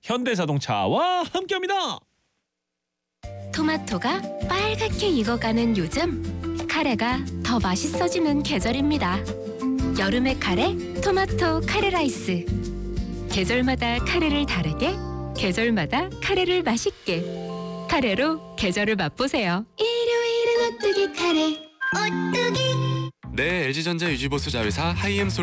현대자동차와 함께합니다. 토마토가 빨갛게 익어가는 요즘, 카레가 더 맛있어지는 계절입니다. 여름의 카레, 토마토 카레 라이스. 계절마다 카레를 다르게, 계절마다 카레를 맛있게. 카레로 계절을 맛보세요. 일요일은 오뚜기 카레, 오뚜기. 네, LG전자 유지보수 자회사 하이엠